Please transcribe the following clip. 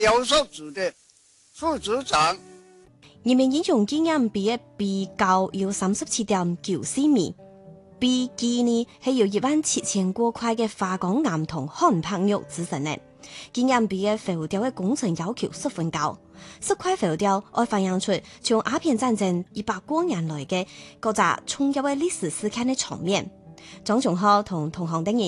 雕塑组的副组長。 人民英雄紀念碑嘅碑高有37.94米，碑基呢係由17000多塊嘅花崗岩同漢柏玉製成嘅。紀念碑嘅浮雕嘅工程要求十分高，10塊浮雕可反映出從鴉片戰爭100多年來嘅各個重要嘅歷史事件嘅場面。張仲浩同同行等人